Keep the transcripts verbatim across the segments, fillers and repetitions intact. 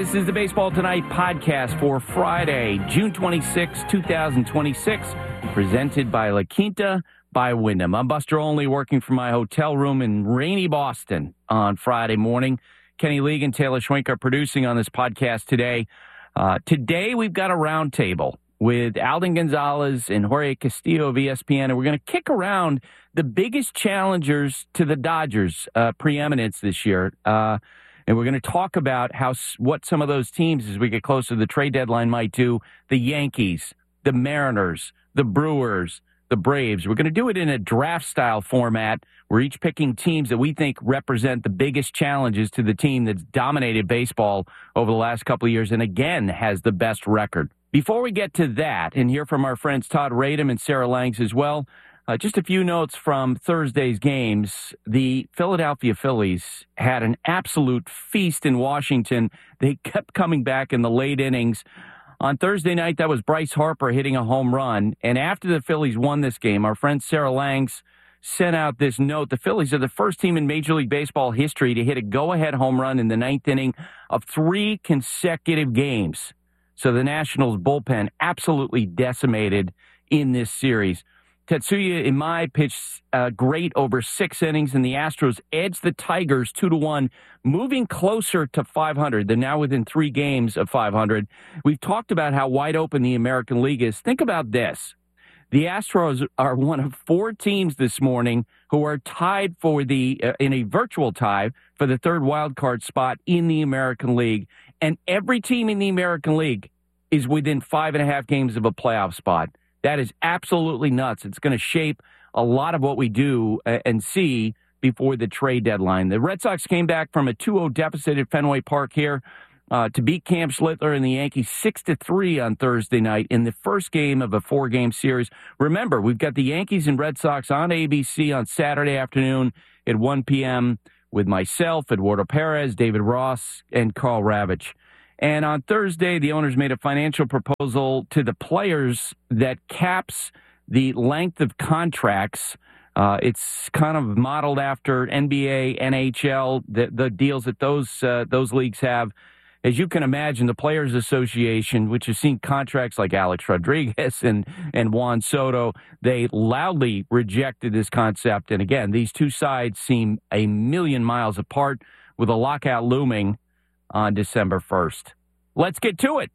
This is the Baseball Tonight podcast for Friday, June twenty-sixth, twenty twenty-six, presented by La Quinta by Wyndham. I'm Buster Olney, working from my hotel room in rainy Boston on Friday morning. Kenny League and Taylor Schwenk are producing on this podcast today. Uh, today, we've got a roundtable with Alden Gonzalez and Jorge Castillo of E S P N, and we're going to kick around the biggest challengers to the Dodgers' uh, preeminence this year. Uh, and we're going to talk about how what some of those teams, as we get closer to the trade deadline, might do. The Yankees, the Mariners, the Brewers, the Braves. We're going to do it in a draft-style format. We're each picking teams that we think represent the biggest challenges to the team that's dominated baseball over the last couple of years and, again, has the best record. Before we get to that and hear from our friends Todd Radom and Sarah Langs as well, uh, just a few notes from Thursday's games. The Philadelphia Phillies had an absolute feast in Washington. They kept coming back in the late innings. On Thursday night, that was Bryce Harper hitting a home run. And after the Phillies won this game, our friend Sarah Langs sent out this note. The Phillies are the first team in Major League Baseball history to hit a go-ahead home run in the ninth inning of three consecutive games. So the Nationals bullpen absolutely decimated in this series. Tetsuya Imai pitched uh, great over six innings, and the Astros edged the Tigers two to one, moving closer to five hundred. They're now within three games of five hundred. We've talked about how wide open the American League is. Think about this. The Astros are one of four teams this morning who are tied for the, uh, in a virtual tie, for the third wild card spot in the American League. And every team in the American League is within five and a half games of a playoff spot. That is absolutely nuts. It's going to shape a lot of what we do and see before the trade deadline. The Red Sox came back from a two oh deficit at Fenway Park here uh, to beat Cam Schlittler and the Yankees six to three on Thursday night in the first game of a four-game series. Remember, we've got the Yankees and Red Sox on A B C on Saturday afternoon at one p.m. with myself, Eduardo Perez, David Ross, and Carl Ravitch. And on Thursday, the owners made a financial proposal to the players that caps the length of contracts. Uh, it's kind of modeled after N B A, N H L, the, the deals that those uh, those leagues have. As you can imagine, the Players Association, which has seen contracts like Alex Rodriguez and, and Juan Soto, they loudly rejected this concept. And again, these two sides seem a million miles apart with a lockout looming on December first. Let's get to it.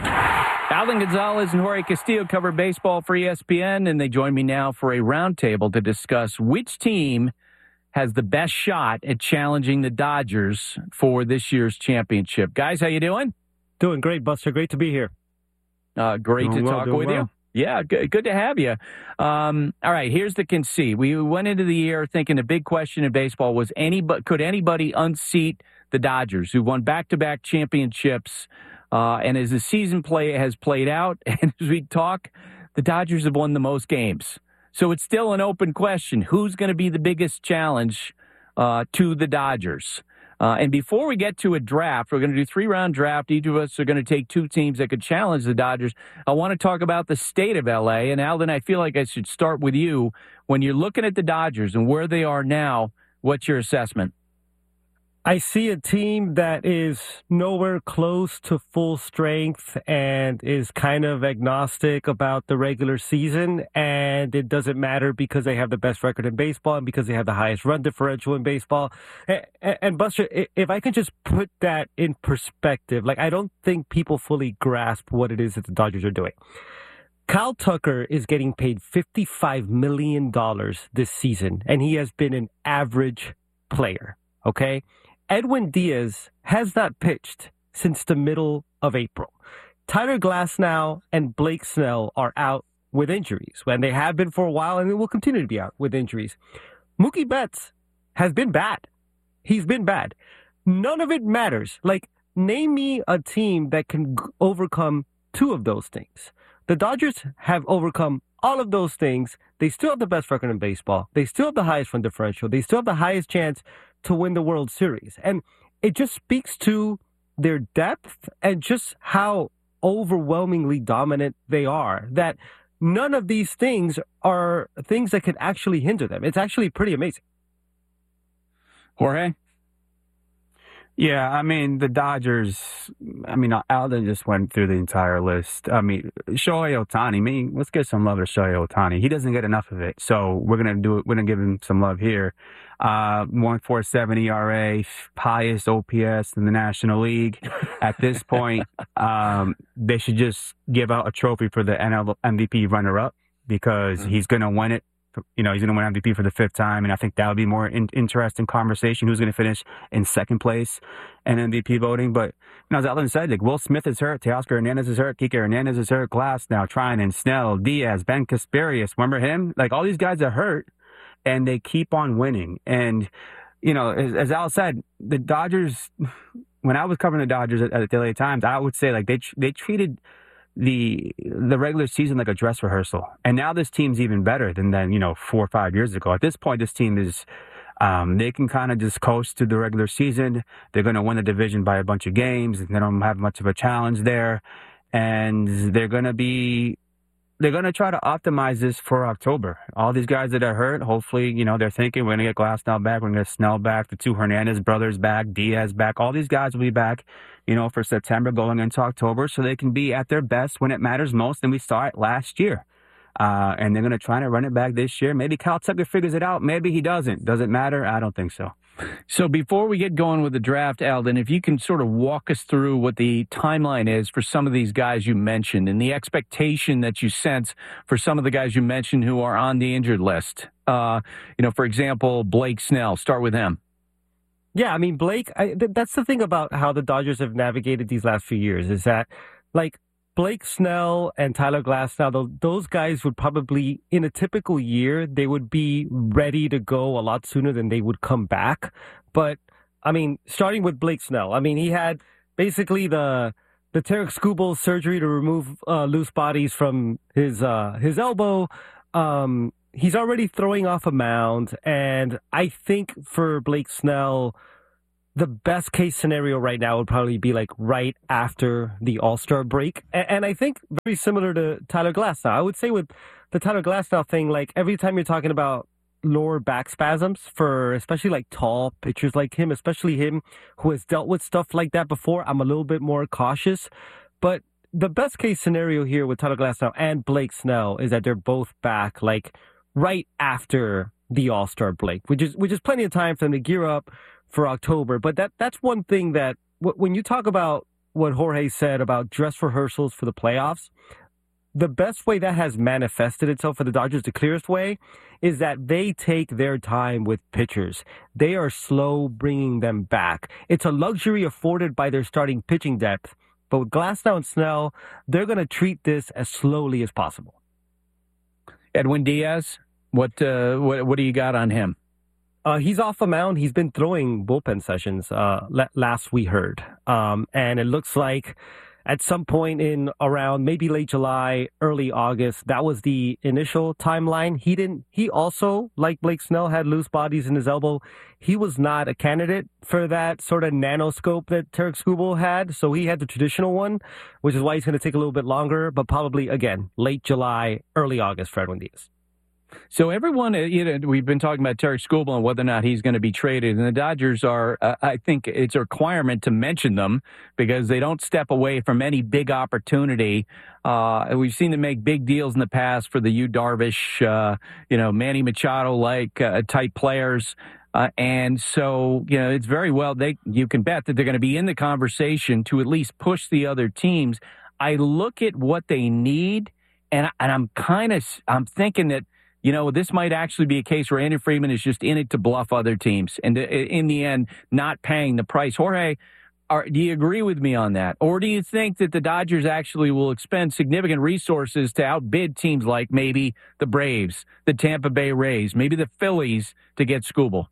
Alden Gonzalez and Jorge Castillo cover baseball for E S P N, and they join me now for a roundtable to discuss which team has the best shot at challenging the Dodgers for this year's championship. Guys, how you doing? Doing great, Buster. Great to be here. Uh, great doing to well, talk with well. you. Yeah, good, good to have you. Um, all right, here's the conceit. We went into the year thinking the big question in baseball was anybody, could anybody unseat the Dodgers, who won back-to-back championships? Uh, and as the season play has played out, and as we talk, the Dodgers have won the most games. So it's still an open question. Who's going to be the biggest challenge uh, to the Dodgers? Uh, and before we get to a draft, we're going to do three-round draft. Each of us are going to take two teams that could challenge the Dodgers. I want to talk about the state of L A. And, Alden, I feel like I should start with you. When you're looking at the Dodgers and where they are now, what's your assessment? I see a team that is nowhere close to full strength and is kind of agnostic about the regular season. And it doesn't matter because they have the best record in baseball and because they have the highest run differential in baseball. And, and Buster, if I can just put that in perspective, like I don't think people fully grasp what it is that the Dodgers are doing. Kyle Tucker is getting paid fifty-five million dollars this season, and he has been an average player, okay? Edwin Diaz has not pitched since the middle of April. Tyler Glasnow and Blake Snell are out with injuries, and they have been for a while, and they will continue to be out with injuries. Mookie Betts has been bad. He's been bad. None of it matters. Like, name me a team that can g- overcome two of those things. The Dodgers have overcome all of those things. They still have the best record in baseball. They still have the highest run differential. They still have the highest chance to win the World Series. And it just speaks to their depth and just how overwhelmingly dominant they are, that none of these things are things that could actually hinder them. It's actually pretty amazing. Jorge? Yeah, I mean, the Dodgers, I mean, Alden just went through the entire list. I mean, Shohei Ohtani, I mean, let's give some love to Shohei Ohtani. He doesn't get enough of it, so we're going to do it. We're going to give him some love here. Uh, one point four seven E R A, highest O P S in the National League. At this point, um, they should just give out a trophy for the N L M V P runner-up because mm-hmm. he's going to win it. You know, he's going to win M V P for the fifth time, and I think that would be more in- interesting conversation. Who's going to finish in second place in M V P voting? But, you know, as Alan said, like, Will Smith is hurt, Teoscar Hernandez is hurt, Kike Hernandez is hurt, Glass now, Trinan, Snell, Diaz, Ben Casparius. Remember him? Like, all these guys are hurt, and they keep on winning. And, you know, as, as Al said, the Dodgers, when I was covering the Dodgers at, at the L A Times, I would say, like, they they treated the the regular season like a dress rehearsal. And now this team's even better than then, you know, four or five years ago. At this point, this team is, um, they can kind of just coast to the regular season. They're going to win the division by a bunch of games. They don't have much of a challenge there. And they're going to be, they're going to try to optimize this for October. All these guys that are hurt, hopefully, you know, they're thinking we're going to get Glasnow back, we're going to get Snell back, the two Hernandez brothers back, Diaz back. All these guys will be back, you know, for September going into October so they can be at their best when it matters most. And we saw it last year. Uh, and they're going to try to run it back this year. Maybe Kyle Tucker figures it out. Maybe he doesn't. Does it matter? I don't think so. So before we get going with the draft, Alden, if you can sort of walk us through what the timeline is for some of these guys you mentioned and the expectation that you sense for some of the guys you mentioned who are on the injured list. Uh, you know, for example, Blake Snell. Start with him. Yeah, I mean, Blake, I, th- that's the thing about how the Dodgers have navigated these last few years is that, like, Blake Snell and Tyler Glasnow, those guys would probably, in a typical year, they would be ready to go a lot sooner than they would come back. But, I mean, starting with Blake Snell, I mean, he had basically the the Tarik Skubal surgery to remove uh, loose bodies from his uh, his elbow. Um, he's already throwing off a mound, and I think for Blake Snell, the best case scenario right now would probably be like right after the All-Star break. And, and I think very similar to Tyler Glasnow. I would say with the Tyler Glasnow thing, like every time you're talking about lower back spasms for especially like tall pitchers like him, especially him who has dealt with stuff like that before, I'm a little bit more cautious. But the best case scenario here with Tyler Glasnow and Blake Snell is that they're both back like right after the All-Star break, which is, which is plenty of time for them to gear up for October. But that that's one thing that w- when you talk about what Jorge said about dress rehearsals for the playoffs, the best way that has manifested itself for the Dodgers, the clearest way, is that they take their time with pitchers. They are slow bringing them back. It's a luxury afforded by their starting pitching depth. But with Glasnow and Snell, they're going to treat this as slowly as possible. Edwin Diaz, what uh, what what do you got on him? Uh, he's off the mound. He's been throwing bullpen sessions, uh, last we heard. Um, and it looks like at some point in around maybe late July, early August, that was the initial timeline. He didn't, he also, like Blake Snell, had loose bodies in his elbow. He was not a candidate for that sort of nanoscope that Tarik Skubal had. So he had the traditional one, which is why he's going to take a little bit longer, but probably, again, late July, early August for Edwin Diaz. So everyone, you know, we've been talking about Tarik Skubal and whether or not he's going to be traded. And the Dodgers are, uh, I think it's a requirement to mention them because they don't step away from any big opportunity. Uh, we've seen them make big deals in the past for the Yu Darvish, uh, you know, Manny Machado-like uh, type players. Uh, and so, you know, it's very well, they you can bet that they're going to be in the conversation to at least push the other teams. I look at what they need, and, and I'm kind of, I'm thinking that, you know, this might actually be a case where Andrew Friedman is just in it to bluff other teams and in the end, not paying the price. Jorge, are, do you agree with me on that? Or do you think that the Dodgers actually will expend significant resources to outbid teams like maybe the Braves, the Tampa Bay Rays, maybe the Phillies to get Skubal?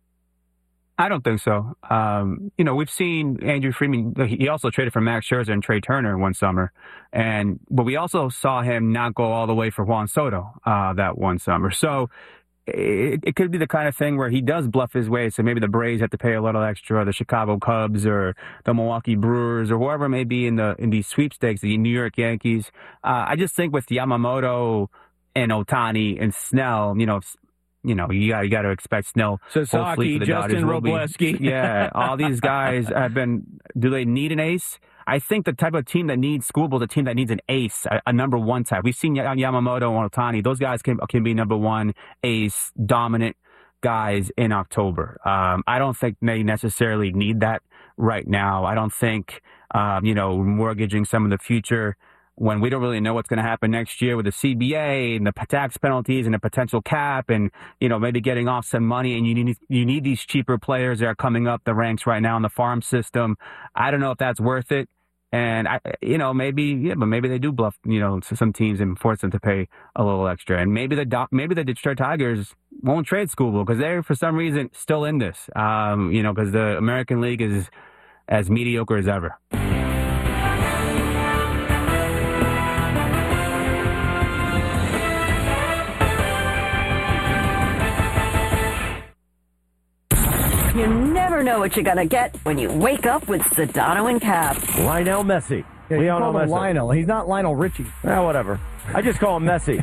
I don't think so. Um, you know, we've seen Andrew Friedman. He also traded for Max Scherzer and Trey Turner one summer, and but we also saw him not go all the way for Juan Soto uh, that one summer. So it, it could be the kind of thing where he does bluff his way. So maybe the Braves have to pay a little extra, or the Chicago Cubs, or the Milwaukee Brewers, or whoever it may be in the in these sweepstakes, the New York Yankees. Uh, I just think with Yamamoto and Ohtani and Snell, you know. you know, you got you got to expect Snell. Sasaki, Justin Robleski. Yeah, all these guys have been. Do they need an ace? I think the type of team that needs Skubal is a team that needs an ace, a, a number one type. We've seen Yamamoto and Ohtani. Those guys can can be number one ace dominant guys in October. Um, I don't think they necessarily need that right now. I don't think, um, you know, mortgaging some of the future when we don't really know what's going to happen next year with the C B A and the tax penalties and the potential cap and, you know, maybe getting off some money, and you need you need these cheaper players that are coming up the ranks right now in the farm system. I don't know if that's worth it. And, I, you know, maybe, yeah, but maybe they do bluff, you know, some teams and force them to pay a little extra. And maybe the maybe the Detroit Tigers won't trade Skubal because they're, for some reason, still in this, um, you know, because the American League is as mediocre as ever. You never know what you're going to get when you wake up with Sedano and Cap. Lionel Messi. Yeah, we you all call know him Messi. Lionel. He's not Lionel Richie. Yeah, whatever. I just call him Messi.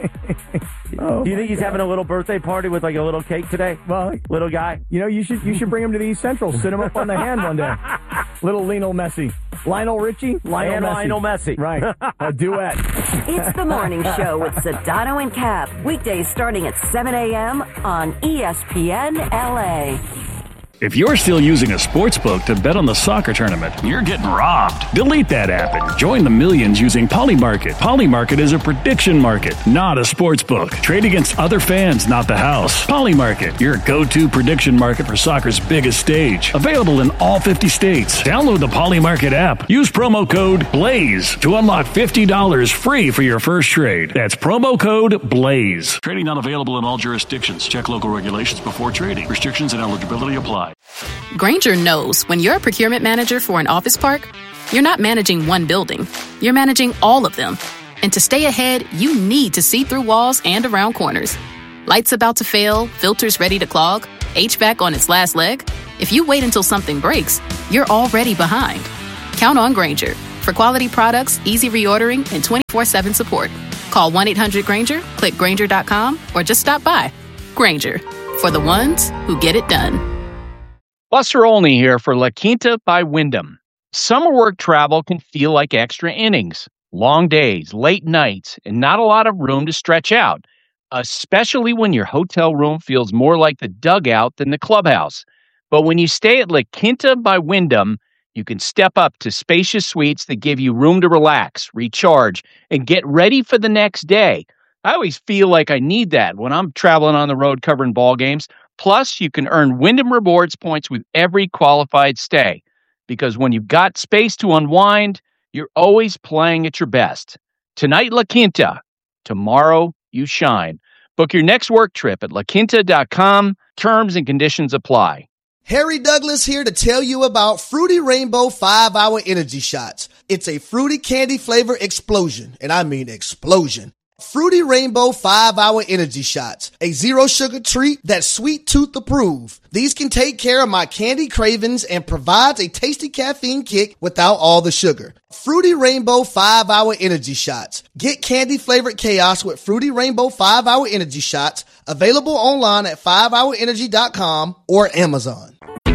Oh, Do you think he's God. having a little birthday party with like a little cake today? Well, Little guy? you know, you should you should bring him to the East Central. Sit him up on the hand one day. Little Lionel Messi. Lionel Richie. Lionel And Messi. Lionel Messi. Right. A duet. It's the morning show with Sedano and Cap. Weekdays starting at seven a.m. on E S P N L A. If you're still using a sportsbook to bet on the soccer tournament, you're getting robbed. Delete that app and join the millions using Polymarket. Polymarket is a prediction market, not a sportsbook. Trade against other fans, not the house. Polymarket, your go-to prediction market for soccer's biggest stage. Available in all fifty states. Download the Polymarket app. Use promo code BLAZE to unlock fifty dollars free for your first trade. That's promo code BLAZE. Trading not available in all jurisdictions. Check local regulations before trading. Restrictions and eligibility apply. Grainger knows when you're a procurement manager for an office park, you're not managing one building, you're managing all of them. And to stay ahead, you need to see through walls and around corners. Lights about to fail, filters ready to clog, H V A C on its last leg. If you wait until something breaks, you're already behind. Count on Grainger for quality products, easy reordering, and twenty-four seven support. Call one eight hundred Grainger, click Grainger dot com, or just stop by. Grainger, for the ones who get it done. Buster Olney here for La Quinta by Wyndham. Summer work travel can feel like extra innings, long days, late nights, and not a lot of room to stretch out, especially when your hotel room feels more like the dugout than the clubhouse. But when you stay at La Quinta by Wyndham, you can step up to spacious suites that give you room to relax, recharge, and get ready for the next day. I always feel like I need that when I'm traveling on the road covering ball games. Plus, you can earn Wyndham Rewards points with every qualified stay. Because when you've got space to unwind, you're always playing at your best. Tonight, La Quinta. Tomorrow, you shine. Book your next work trip at la quinta dot com. Terms and conditions apply. Harry Douglas here to tell you about Fruity Rainbow five hour Energy Shots. It's a fruity candy flavor explosion, and I mean explosion. Fruity Rainbow five hour Energy Shots, a zero sugar treat that's sweet tooth approved. These can take care of my candy cravings and provides a tasty caffeine kick without all the sugar. Fruity Rainbow five hour Energy Shots. Get candy flavored chaos with Fruity Rainbow five hour Energy Shots, available online at five hour energy dot com or Amazon.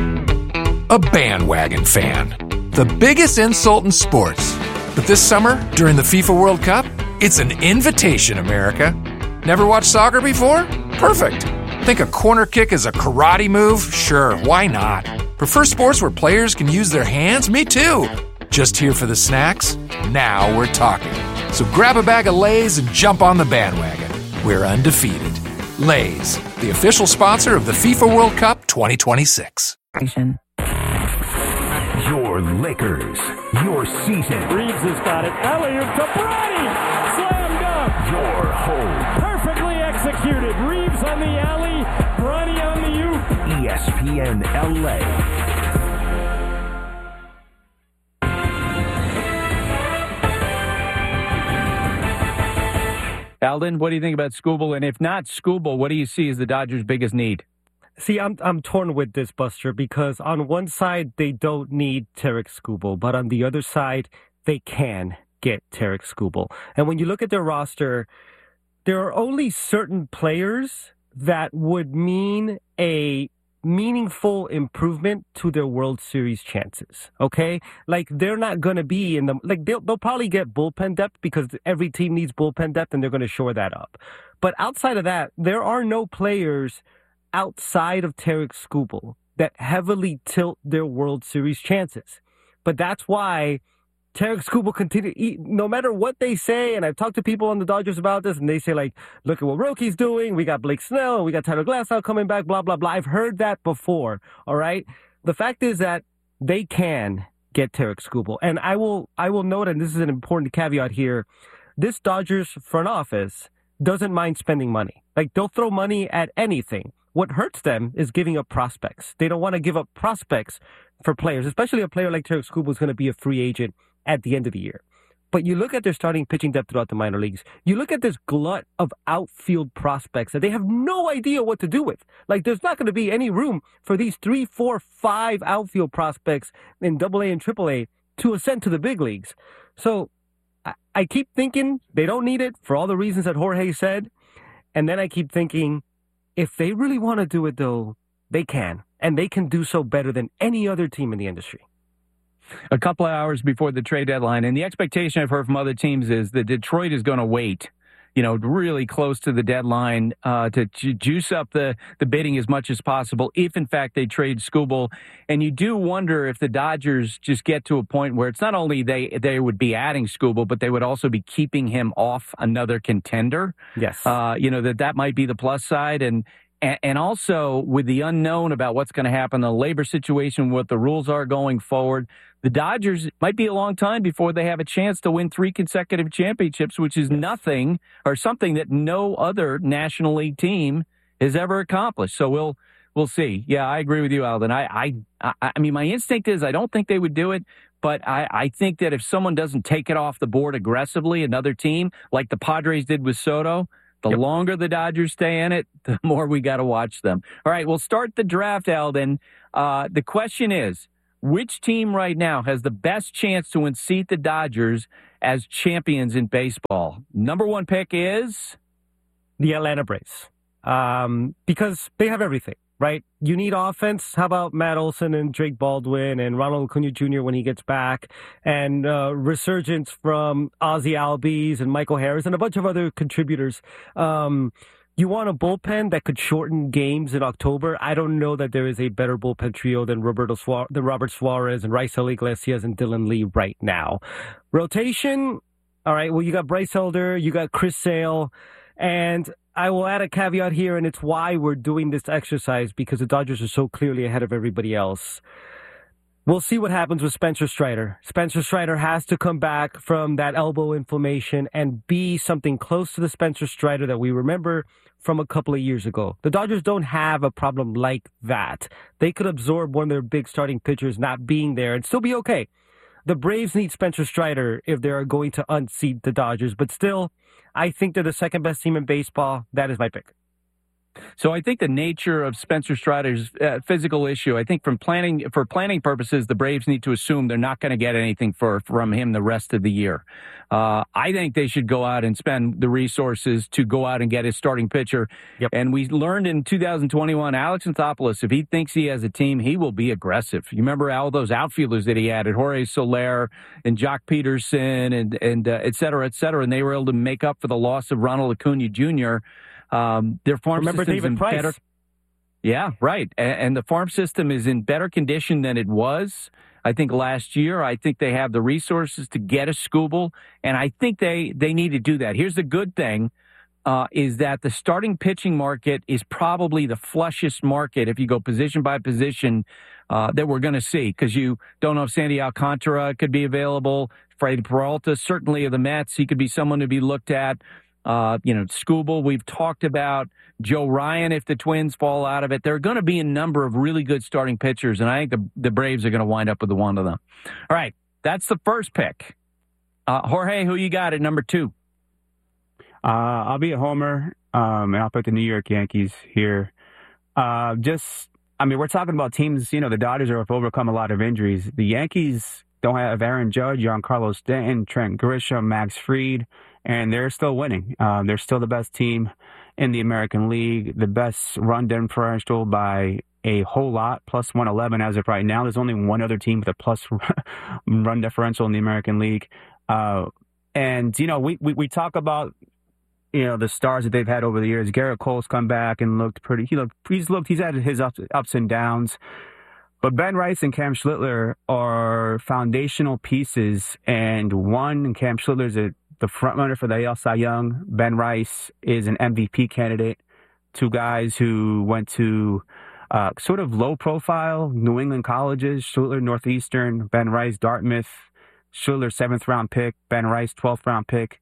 A bandwagon fan. The biggest insult in sports. But this summer, during the FIFA World Cup, it's an invitation, America. Never watched soccer before? Perfect. Think a corner kick is a karate move? Sure, why not? Prefer sports where players can use their hands? Me too. Just here for the snacks? Now we're talking. So grab a bag of Lay's and jump on the bandwagon. We're undefeated. Lay's, the official sponsor of the FIFA World Cup twenty twenty-six. Your Lakers, your season. Reeves has got it. Alley-oop to Bronny. Slam dunk. Your home. Perfectly executed. Reeves on the alley. Bronny on the oop. E S P N L A. Alden, what do you think about Skubal? And if not Skubal, what do you see as the Dodgers' biggest need? See, I'm I'm torn with this, Buster, because on one side, they don't need Tarik Skubal, but on the other side, they can get Tarik Skubal. And when you look at their roster, there are only certain players that would mean a meaningful improvement to their World Series chances. Okay? Like, they're not going to be in the, like, they'll, they'll probably get bullpen depth because every team needs bullpen depth and they're going to shore that up. But outside of that, there are no players outside of Tarik Skubal that heavily tilt their World Series chances. But that's why Tarik Skubal continue, no matter what they say, and I've talked to people on the Dodgers about this, and they say, like, look at what Roki's doing, we got Blake Snell, we got Tyler Glasnow coming back, blah, blah, blah. I've heard that before, all right? The fact is that they can get Tarik Skubal. And I will, I will note, and this is an important caveat here, this Dodgers front office doesn't mind spending money. Like, they'll throw money at anything. What hurts them is giving up prospects. They don't want to give up prospects for players, especially a player like Tarik Skubal is going to be a free agent at the end of the year. But you look at their starting pitching depth throughout the minor leagues. You look at this glut of outfield prospects that they have no idea what to do with. Like, there's not going to be any room for these three, four, five outfield prospects in double A and triple A to ascend to the big leagues. So I, I keep thinking they don't need it for all the reasons that Jorge said. And then I keep thinking, if they really want to do it, though, they can. And they can do so better than any other team in the industry. A couple of hours before the trade deadline, and the expectation I've heard from other teams is that Detroit is going to wait, you know, really close to the deadline uh, to ju- juice up the, the bidding as much as possible if, in fact, they trade Skubal. And you do wonder if the Dodgers just get to a point where it's not only they they would be adding Skubal, but they would also be keeping him off another contender. Yes. Uh, you know, that that might be the plus side. And And also, with the unknown about what's going to happen, the labor situation, what the rules are going forward, the Dodgers might be a long time before they have a chance to win three consecutive championships, which is nothing or something that no other National League team has ever accomplished. So we'll we'll see. Yeah, I agree with you, Alden. I I I mean, my instinct is I don't think they would do it, but I, I think that if someone doesn't take it off the board aggressively, another team like the Padres did with Soto, the yep. longer the Dodgers stay in it, the more we got to watch them. All right, we'll start the draft, Alden. Uh, the question is, which team right now has the best chance to unseat the Dodgers as champions in baseball? Number one pick is? The Atlanta Braves. Um, because they have everything, right? You need offense. How about Matt Olson and Drake Baldwin and Ronald Acuna Junior when he gets back? And uh, resurgence from Ozzie Albies and Michael Harris and a bunch of other contributors. Um, you want a bullpen that could shorten games in October? I don't know that there is a better bullpen trio than Roberto Suarez, than Robert Suarez and Raisel Iglesias and Dylan Lee right now. Rotation, all right, well, you got Bryce Elder, you got Chris Sale, and I will add a caveat here, and it's why we're doing this exercise, because the Dodgers are so clearly ahead of everybody else. We'll see what happens with Spencer Strider. Spencer Strider has to come back from that elbow inflammation and be something close to the Spencer Strider that we remember from a couple of years ago. The Dodgers don't have a problem like that. They could absorb one of their big starting pitchers not being there and still be okay. The Braves need Spencer Strider if they are going to unseat the Dodgers, but still, I think they're the second best team in baseball. That is my pick. So I think the nature of Spencer Strider's uh, physical issue, I think from planning for planning purposes, the Braves need to assume they're not going to get anything for from him the rest of the year. Uh, I think they should go out and spend the resources to go out and get his starting pitcher. Yep. And we learned in two thousand twenty-one, Alex Anthopoulos, if he thinks he has a team, he will be aggressive. You remember all those outfielders that he added, Jorge Soler and Jock Peterson and, and uh, et cetera, et cetera, and they were able to make up for the loss of Ronald Acuna Junior Um, their farm Remember system's David in Price. better. Yeah, right. And, and the farm system is in better condition than it was, I think, last year. I think they have the resources to get a Skubal, and I think they, they need to do that. Here's the good thing, uh, is that the starting pitching market is probably the flushest market, if you go position by position, uh, that we're going to see, because you don't know if Sandy Alcantara could be available. Freddy Peralta, certainly of the Mets, he could be someone to be looked at. Uh, you know, Skubal, we've talked about Joe Ryan if the Twins fall out of it. There are going to be a number of really good starting pitchers, and I think the, the Braves are going to wind up with the one of them. All right, that's the first pick. Uh, Jorge, who you got at number two? Uh, I'll be a homer, um, and I'll put the New York Yankees here. Uh, just, I mean, we're talking about teams, you know, the Dodgers have overcome a lot of injuries. The Yankees don't have Aaron Judge, Giancarlo Stanton, Trent Grisham, Max Fried, and they're still winning. Um, they're still the best team in the American League, the best run differential by a whole lot, plus one eleven as of right now. There's only one other team with a plus run differential in the American League. Uh, and, you know, we, we, we talk about, you know, the stars that they've had over the years. Garrett Cole's come back and looked pretty, he looked, he's looked, he's had his ups, ups and downs. But Ben Rice and Cam Schlittler are foundational pieces. And one, Cam Schlittler is a, the front runner for the A L Cy Young. Ben Rice is an M V P candidate. Two guys who went to uh, sort of low-profile New England colleges. Schlittler, Northeastern. Ben Rice, Dartmouth. Schlittler, seventh-round pick. Ben Rice, twelfth-round pick.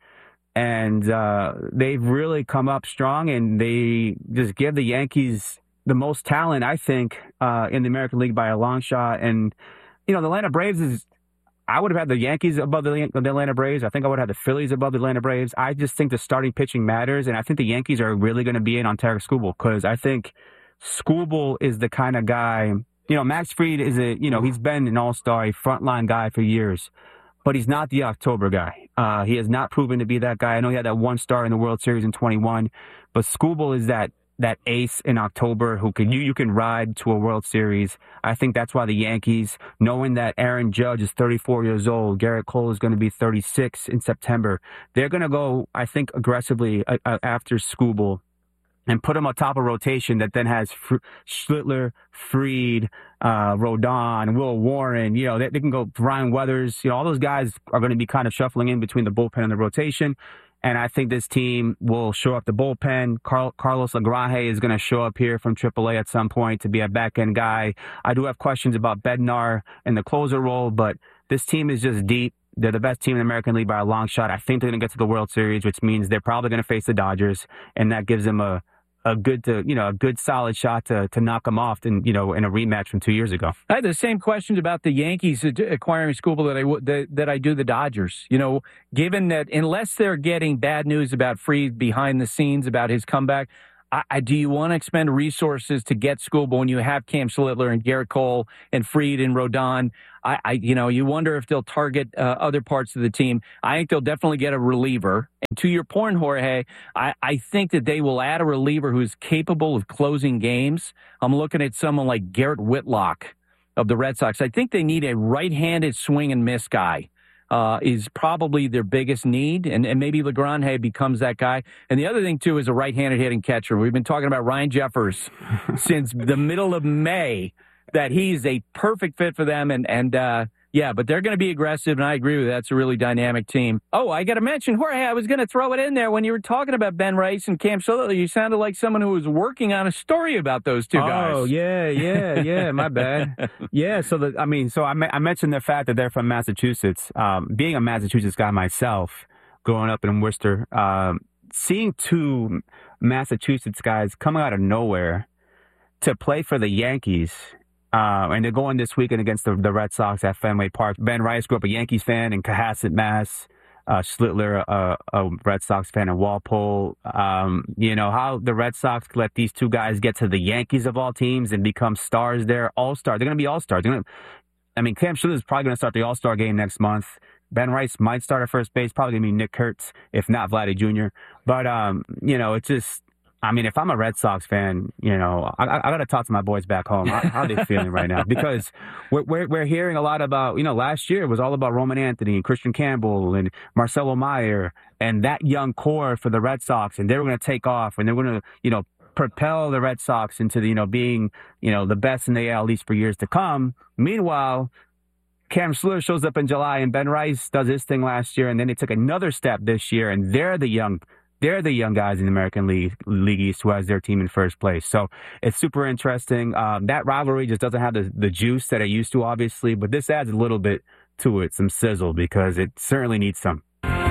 And uh, they've really come up strong, and they just give the Yankees the most talent, I think, uh, in the American League by a long shot. And, you know, the Atlanta Braves is, I would have had the Yankees above the, the Atlanta Braves. I think I would have had the Phillies above the Atlanta Braves. I just think the starting pitching matters, and I think the Yankees are really going to be in on Tarik Skubal, because I think Skubal is the kind of guy, you know, Max Fried is a, you know, he's been an all-star, a frontline guy for years, but he's not the October guy. Uh, he has not proven to be that guy. I know he had that one star in the World Series in twenty-one, but Skubal is that that ace in October who can you you can ride to a World Series. I think that's why the Yankees, knowing that Aaron Judge is thirty-four years old, Garrett Cole is going to be thirty-six in September, they're going to go, I think, aggressively uh, uh, after Skubal and put him on top of rotation that then has Fr- Schlittler, Fried, uh, Rodon, Will Warren. You know, they, they can go Ryan Weathers. You know, all those guys are going to be kind of shuffling in between the bullpen and the rotation. And I think this team will show up the bullpen. Carl, Carlos Lagraje is going to show up here from triple A at some point to be a back-end guy. I do have questions about Bednar in the closer role, but this team is just deep. They're the best team in the American League by a long shot. I think they're going to get to the World Series, which means they're probably going to face the Dodgers, and that gives them a a good to you know a good solid shot to to knock them off in you know in a rematch from two years ago. I had the same questions about the Yankees acquiring Skubal that I that, that I do the Dodgers. You know, given that unless they're getting bad news about Fried behind the scenes about his comeback, I, I, do you want to expend resources to get Skubal when you have Cam Schlittler and Garrett Cole and Fried and Rodon? I, I you know, you wonder if they'll target uh, other parts of the team. I think they'll definitely get a reliever. And to your point, Jorge, I, I think that they will add a reliever who's capable of closing games. I'm looking at someone like Garrett Whitlock of the Red Sox. I think they need a right-handed swing and miss guy. Uh, is probably their biggest need, and, and maybe Lagranje becomes that guy. And the other thing, too, is a right-handed hitting catcher. We've been talking about Ryan Jeffers since the middle of May, that he's a perfect fit for them. And, and uh, yeah, but they're going to be aggressive, and I agree with that. That's a really dynamic team. Oh, I got to mention, Jorge, I was going to throw it in there when you were talking about Ben Rice and Cam Schlittler. You sounded like someone who was working on a story about those two guys. Oh, yeah, yeah, yeah, my bad. Yeah, so, the, I mean, so I, I mentioned the fact that they're from Massachusetts. Um, being a Massachusetts guy myself, growing up in Worcester, um, seeing two Massachusetts guys coming out of nowhere to play for the Yankees. Uh, and they're going this weekend against the, the Red Sox at Fenway Park. Ben Rice grew up a Yankees fan in Cohasset, Mass. Uh, Schlittler, uh, a Red Sox fan in Walpole. Um, you know, how the Red Sox let these two guys get to the Yankees of all teams and become stars there, all-stars. They're going to be all-stars. They're gonna, I mean, Cam Schlittler is probably going to start the All-Star game next month. Ben Rice might start at first base, probably going to be Nick Kurtz, if not Vladdy Junior But, um, you know, it's just... I mean, if I'm a Red Sox fan, you know, I, I got to talk to my boys back home. How, how are they feeling right now? Because we're, we're we're hearing a lot about, you know, last year it was all about Roman Anthony and Christian Campbell and Marcelo Meyer and that young core for the Red Sox, and they were going to take off and they were going to, you know, propel the Red Sox into the, you know, being, you know, the best in the A L East for years to come. Meanwhile, Cam Schlittler shows up in July and Ben Rice does his thing last year, and then they took another step this year, and they're the young. They're the young guys in the American League, League East who has their team in first place. So it's super interesting. Um, that rivalry just doesn't have the, the juice that it used to, obviously, but this adds a little bit to it, some sizzle, because it certainly needs some.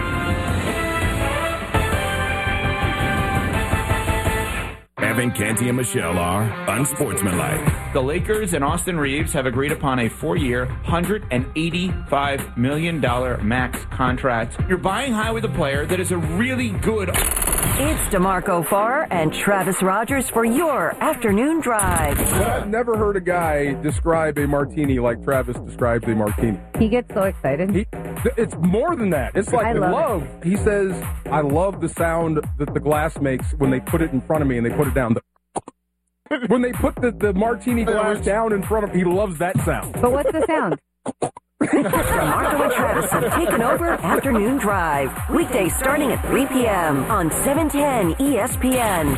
Evan Canty and Michelle are unsportsmanlike. The Lakers and Austin Reeves have agreed upon a four-year, one hundred eighty-five million dollars max contract. You're buying high with a player that is a really good... It's DeMarco Farr and Travis Rogers for your afternoon drive. But I've never heard a guy describe a martini like Travis describes a martini. He gets so excited. He, it's more than that. It's like I love, love. He says, I love the sound that the glass makes when they put it in front of me and they put it down. The, when they put the, the martini glass down in front of him, he loves that sound. But what's the sound? DeMarco and Travis have taken over Afternoon Drive. Weekdays starting at three p.m. on seven ten E S P N.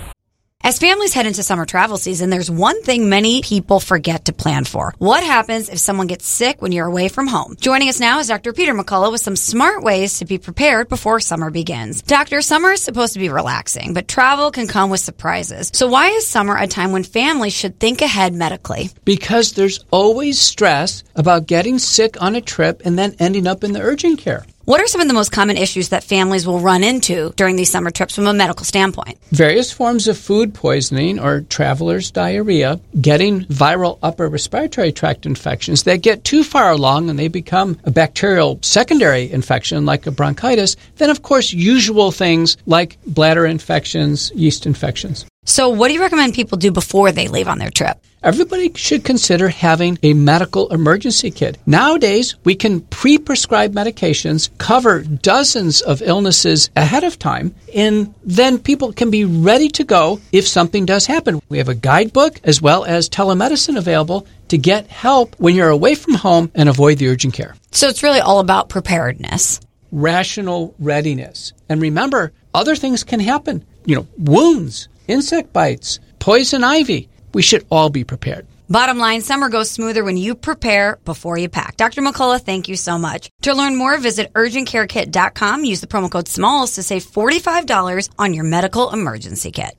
As families head into summer travel season, there's one thing many people forget to plan for. What happens if someone gets sick when you're away from home? Joining us now is Doctor Peter McCullough with some smart ways to be prepared before summer begins. Doctor, summer is supposed to be relaxing, but travel can come with surprises. So why is summer a time when families should think ahead medically? Because there's always stress about getting sick on a trip and then ending up in the urgent care. What are some of the most common issues that families will run into during these summer trips from a medical standpoint? Various forms of food poisoning or traveler's diarrhea, getting viral upper respiratory tract infections that get too far along and they become a bacterial secondary infection like a bronchitis. Then, of course, usual things like bladder infections, yeast infections. So what do you recommend people do before they leave on their trip? Everybody should consider having a medical emergency kit. Nowadays, we can pre-prescribe medications, cover dozens of illnesses ahead of time, and then people can be ready to go if something does happen. We have a guidebook as well as telemedicine available to get help when you're away from home and avoid the urgent care. So it's really all about preparedness. Rational readiness. And remember, other things can happen. You know, wounds, insect bites, poison ivy. We should all be prepared. Bottom line, summer goes smoother when you prepare before you pack. Doctor McCullough, thank you so much. To learn more, visit urgent care kit dot com. Use the promo code SMALLS to save forty-five dollars on your medical emergency kit.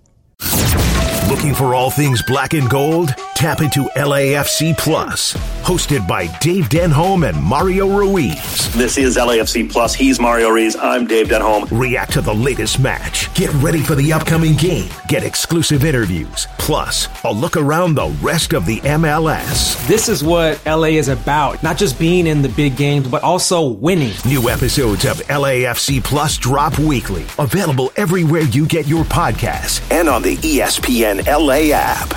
Looking for all things black and gold? Tap into L A F C Plus, hosted by Dave Denholm and Mario Ruiz. This is L A F C Plus. He's Mario Ruiz. I'm Dave Denholm. React to the latest match. Get ready for the upcoming game. Get exclusive interviews. Plus, a look around the rest of the M L S. This is what L A is about. Not just being in the big games, but also winning. New episodes of L A F C Plus drop weekly. Available everywhere you get your podcasts and on the E S P N L A app.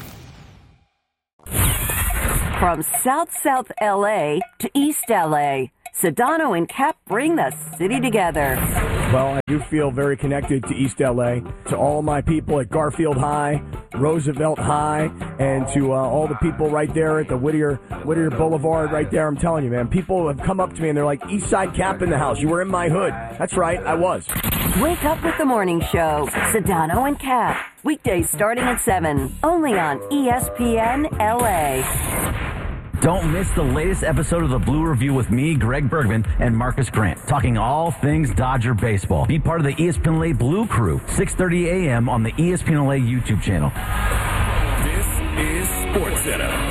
From South South L A to East L A, Sedano and Cap bring the city together. Well, I do feel very connected to East L A, to all my people at Garfield High, Roosevelt High, and to uh, all the people right there at the Whittier Whittier Boulevard right there. I'm telling you, man, people have come up to me and they're like, East Side Cap in the house. You were in my hood. That's right, I was. Wake up with the morning show, Sedano and Cap. Weekdays starting at seven, only on E S P N L A. Don't miss the latest episode of the Blue Review with me, Greg Bergman, and Marcus Grant, talking all things Dodger baseball. Be part of the E S P N L A Blue Crew, six thirty a.m. on the E S P N L A YouTube channel. This is SportsCenter.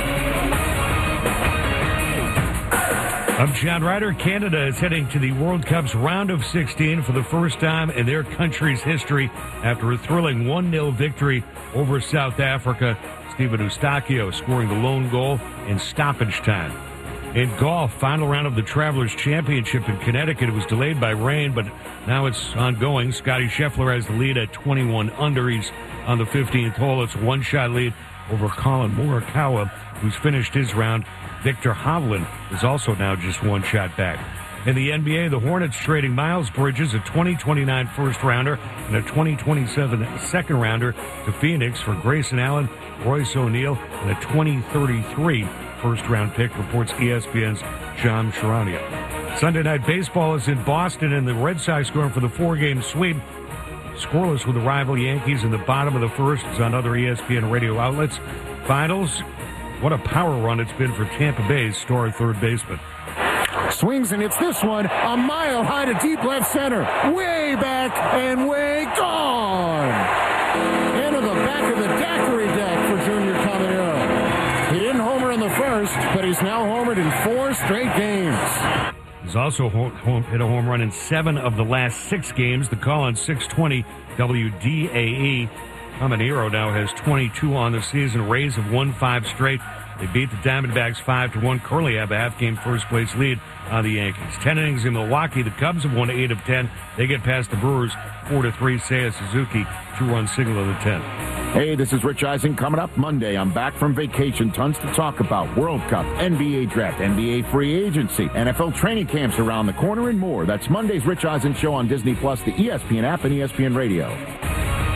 I'm John Ryder. Canada is heading to the World Cup's round of sixteen for the first time in their country's history after a thrilling one nil victory over South Africa. Steven Eustáquio scoring the lone goal in stoppage time. In golf, final round of the Travelers Championship in Connecticut. It was delayed by rain, but now it's ongoing. Scotty Scheffler has the lead at twenty-one under. He's on the fifteenth hole. It's a one-shot lead over Colin Morikawa, who's finished his round. Victor Hovland is also now just one shot back. In the N B A, the Hornets trading Miles Bridges, a twenty twenty-nine first-rounder, and a twenty twenty-seven second-rounder to Phoenix for Grayson Allen, Royce O'Neal, and a twenty thirty-three first-round pick, reports E S P N's John Charania. Sunday Night Baseball is in Boston, and the Red Sox going for the four-game sweep. Scoreless with the rival Yankees in the bottom of the first. It's on other E S P N radio outlets. Finals, what a power run it's been for Tampa Bay's star third baseman. Swings and hits this one a mile high to deep left center. Way back and way gone. Into the back of the daiquiri deck for Junior Caminero. He didn't homer in the first, but he's now homered in four straight games. He's also home, home, hit a home run in seven of the last six games. The call on six twenty W D A E. Caminero now has twenty-two on the season. Rays have won five straight. They beat the Diamondbacks five to one. Currently have a half-game first-place lead on the Yankees. Ten innings in Milwaukee. The Cubs have won eight of ten. They get past the Brewers four to three. Seiya Suzuki, two-run single of the tenth. Hey, this is Rich Eisen. Coming up Monday, I'm back from vacation. Tons to talk about. World Cup, N B A draft, N B A free agency, N F L training camps around the corner, and more. That's Monday's Rich Eisen Show on Disney Plus, the E S P N app, and E S P N Radio.